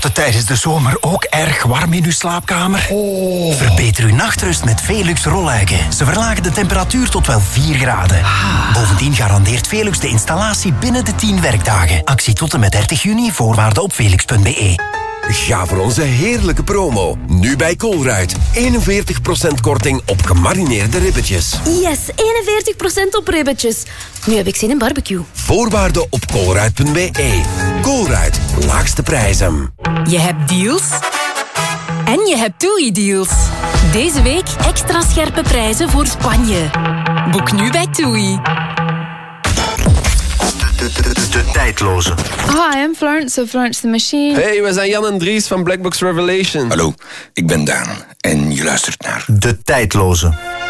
Wordt het tijdens de zomer ook erg warm in uw slaapkamer? Verbeter uw nachtrust met Velux rolluiken. Ze verlagen de temperatuur tot wel 4 graden. Bovendien garandeert Velux de installatie binnen de 10 werkdagen. Actie tot en met 30 juni, voorwaarden op velux.be. Ga voor onze heerlijke promo. Nu bij Colruyt. 41% korting op gemarineerde ribbetjes. Yes, 41% op ribbetjes. Nu heb ik zin in barbecue. Voorwaarden op colruyt.be. Colruyt, laagste prijzen. Je hebt deals en je hebt TUI-deals. Deze week extra scherpe prijzen voor Spanje. Boek nu bij TUI. De tijdloze. Hi, I'm Florence of Florence the Machine. Hey, we zijn Jan en Dries van Black Box Revelation. Hallo, ik ben Daan en je luistert naar... De tijdloze.